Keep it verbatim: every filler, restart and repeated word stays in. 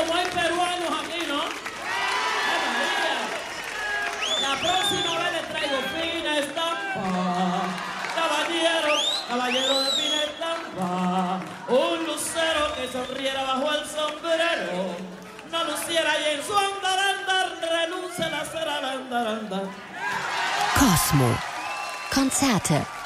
como hay peruanos aquí, ¿no? ¡Qué maravilla! La próxima vez le traigo fina estampa. Caballero, caballero de fina estampa. Un lucero que sonriera bajo el sombrero. No luciera y en su andar, andar, reluce la cera, andar, andar. Cosmo. Konzerte